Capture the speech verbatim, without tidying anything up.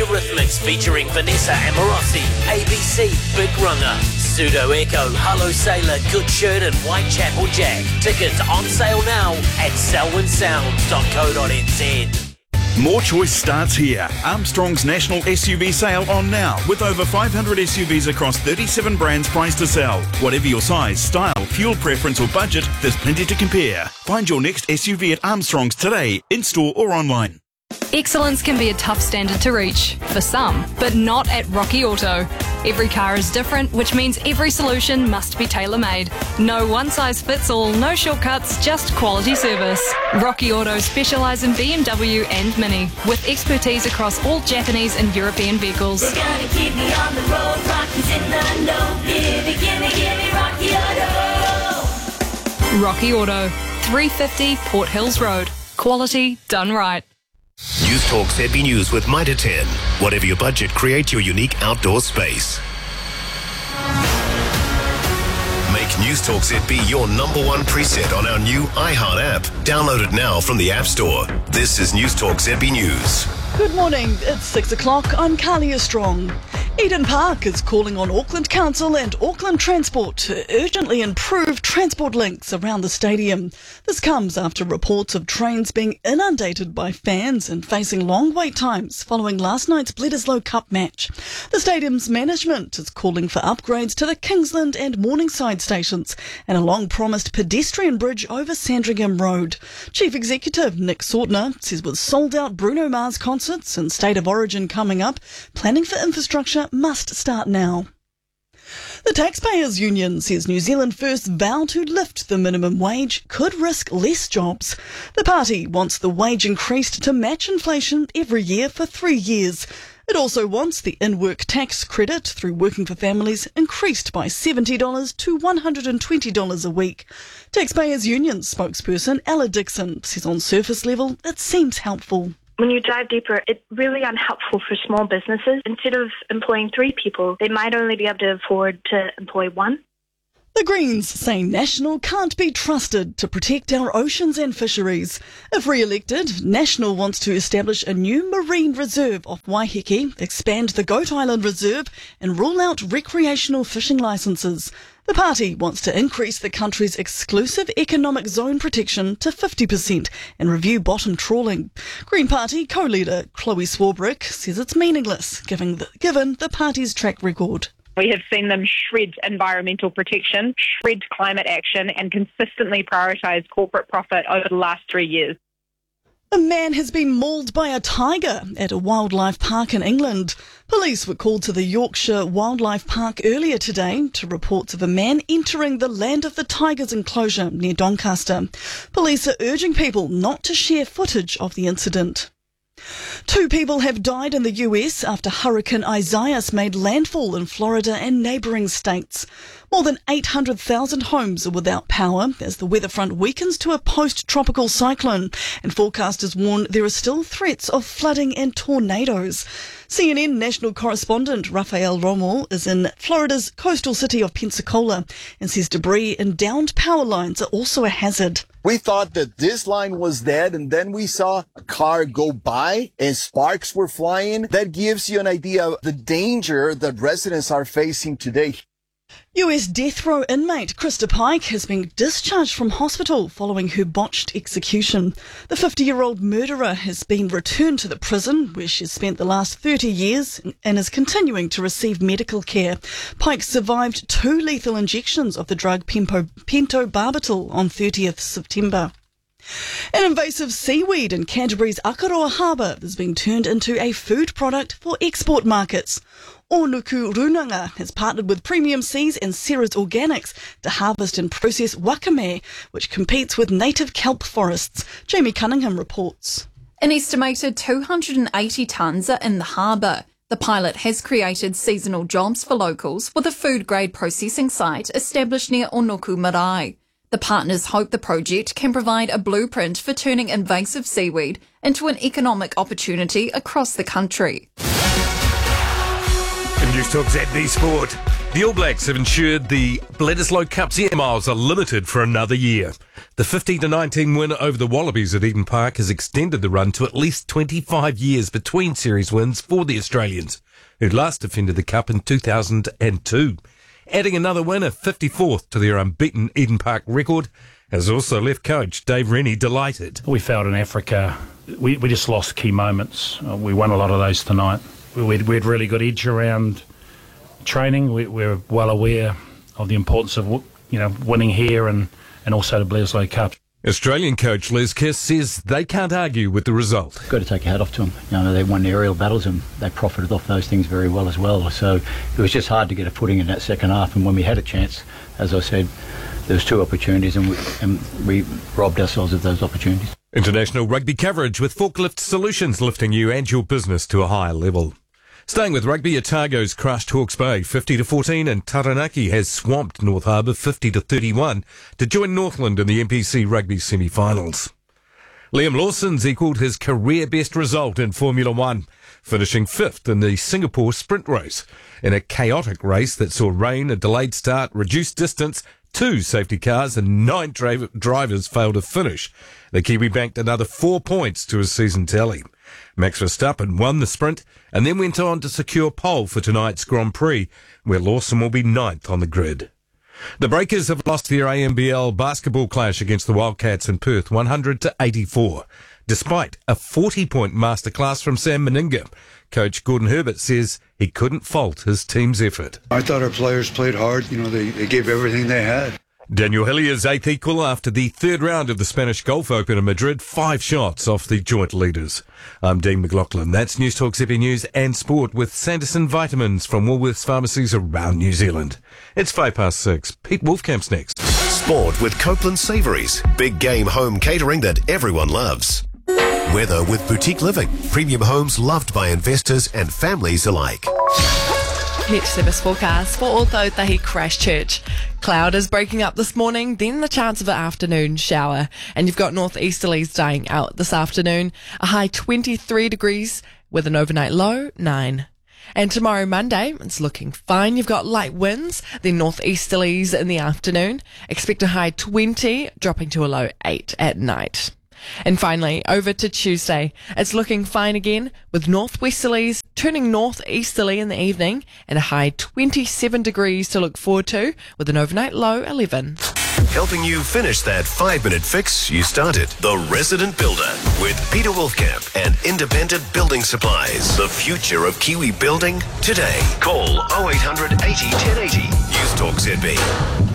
Eurythmics featuring Vanessa Amorosi, A B C, Big Runner, Pseudo Echo, Hello Sailor, Good Shirt and Whitechapel Jack. Tickets on sale now at selwyn sounds dot co dot n z. More choice starts here. Armstrong's national S U V sale on now, with over five hundred S U Vs across thirty-seven brands priced to sell. Whatever your size, style, fuel preference or budget, there's plenty to compare. Find your next S U V at Armstrong's today, in-store or online. Excellence can be a tough standard to reach, for some, but not at Rocky Auto. Every car is different, which means every solution must be tailor-made. No one-size-fits-all, no shortcuts, just quality service. Rocky Auto specialise in B M W and Mini, with expertise across all Japanese and European vehicles. They're gonna keep me on the road, Rocky's in the know. Gimme, gimme, gimme Rocky Auto. Rocky Auto, three fifty Port Hills Road. Quality done right. News Talk Z B News with Mitre ten. Whatever your budget, create your unique outdoor space. Make News Talk Z B your number one preset on our new iHeart app. Download it now from the App Store. This is News Talk Z B News. Good morning, it's six o'clock, I'm Carlia Strong. Eden Park is calling on Auckland Council and Auckland Transport to urgently improve transport links around the stadium. This comes after reports of trains being inundated by fans and facing long wait times following last night's Bledisloe Cup match. The stadium's management is calling for upgrades to the Kingsland and Morningside stations and a long-promised pedestrian bridge over Sandringham Road. Chief Executive Nick Sortner says with sold-out Bruno Mars concerts and State of Origin coming up, planning for infrastructure must start now. The Taxpayers Union says New Zealand First's vow to lift the minimum wage could risk less jobs. The party wants the wage increased to match inflation every year for three years. It also wants the in-work tax credit through Working for Families increased by seventy dollars to one hundred twenty dollars a week. Taxpayers Union spokesperson Ella Dixon says on surface level it seems helpful. When you dive deeper, it's really unhelpful for small businesses. Instead of employing three people, they might only be able to afford to employ one. The Greens say National can't be trusted to protect our oceans and fisheries. If re-elected, National wants to establish a new marine reserve off Waiheke, expand the Goat Island Reserve and rule out recreational fishing licences. The party wants to increase the country's exclusive economic zone protection to fifty percent and review bottom trawling. Green Party co-leader Chloe Swarbrick says it's meaningless given the, given the party's track record. We have seen them shred environmental protection, shred climate action and consistently prioritise corporate profit over the last three years. A man has been mauled by a tiger at a wildlife park in England. Police were called to the Yorkshire Wildlife Park earlier today to reports of a man entering the Land of the Tigers enclosure near Doncaster. Police are urging people not to share footage of the incident. Two people have died in the U S after Hurricane Isaias made landfall in Florida and neighbouring states. More than eight hundred thousand homes are without power as the weather front weakens to a post-tropical cyclone, and forecasters warn there are still threats of flooding and tornadoes. C N N national correspondent Rafael Rommel is in Florida's coastal city of Pensacola and says debris and downed power lines are also a hazard. We thought that this line was dead, and then we saw a car go by and sparks were flying. That gives you an idea of the danger that residents are facing today. U S death row inmate Krista Pike has been discharged from hospital following her botched execution. The fifty-year-old murderer has been returned to the prison where she's spent the last thirty years and is continuing to receive medical care. Pike survived two lethal injections of the drug Pempo, pentobarbital on thirtieth September. An invasive seaweed in Canterbury's Akaroa Harbour has been turned into a food product for export markets. Onuku Runanga has partnered with Premium Seas and Ceres Organics to harvest and process wakame, which competes with native kelp forests. Jamie Cunningham reports. An estimated two hundred eighty tonnes are in the harbour. The pilot has created seasonal jobs for locals with a food-grade processing site established near Onuku Marae. The partners hope the project can provide a blueprint for turning invasive seaweed into an economic opportunity across the country. News Talk Z B Sport. The All Blacks have ensured the Bledisloe Cup's air miles are limited for another year. The fifty to nineteen win over the Wallabies at Eden Park has extended the run to at least twenty-five years between series wins for the Australians, who last defended the Cup in two thousand two. Adding another win, a fifty-fourth to their unbeaten Eden Park record, has also left coach Dave Rennie delighted. We felt in Africa, we, we just lost key moments. Uh, we won a lot of those tonight. We, we, we had really good edge around training. We, we're well aware of the importance of you know winning here and, and also the Bledisloe Cup. Australian coach Les Kiss says they can't argue with the result. Got to take a hat off to them. You know, they won the aerial battles and they profited off those things very well as well. So it was just hard to get a footing in that second half. And when we had a chance, as I said, there was two opportunities and we, and we robbed ourselves of those opportunities. International rugby coverage with Forklift Solutions, lifting you and your business to a higher level. Staying with rugby, Otago's crushed Hawke's Bay fifty to fourteen and Taranaki has swamped North Harbour fifty to thirty-one to join Northland in the N P C rugby semi-finals. Liam Lawson's equalled his career best result in Formula One, finishing fifth in the Singapore sprint race in a chaotic race that saw rain, a delayed start, reduced distance, two safety cars and nine dra- drivers failed to finish. The Kiwi banked another four points to his season tally. Max Verstappen won the sprint and then went on to secure pole for tonight's Grand Prix, where Lawson will be ninth on the grid. The Breakers have lost their A M B L basketball clash against the Wildcats in Perth, one hundred to eighty-four, despite a forty-point masterclass from Sam Meninga. Coach Gordon Herbert says he couldn't fault his team's effort. I thought our players played hard. You know, they, they gave everything they had. Daniel Hillier's eighth equal after the third round of the Spanish Golf Open in Madrid, five shots off the joint leaders. I'm Dean McLaughlin. That's News Talk Zippy News and Sport with Sanderson Vitamins from Woolworths pharmacies around New Zealand. It's five past six. Pete Wolfcamp's next. Sport with Copeland Savouries. Big game home catering that everyone loves. Weather with Boutique Living. Premium homes loved by investors and families alike. Met service forecast for Ōtautahi Christchurch. Cloud is breaking up this morning, then the chance of an afternoon shower. And you've got northeasterlies dying out this afternoon. A high twenty-three degrees with an overnight low nine. And tomorrow Monday, it's looking fine. You've got light winds, then northeasterlies in the afternoon. Expect a high twenty, dropping to a low eight at night. And finally, over to Tuesday. It's looking fine again with northwesterlies turning northeasterly in the evening and a high twenty-seven degrees to look forward to with an overnight low eleven. Helping you finish that five-minute fix you started. The Resident Builder with Peter Wolfcamp and Independent Building Supplies. The future of Kiwi building today. Call oh eight hundred eighty ten eighty. News Talk Z B.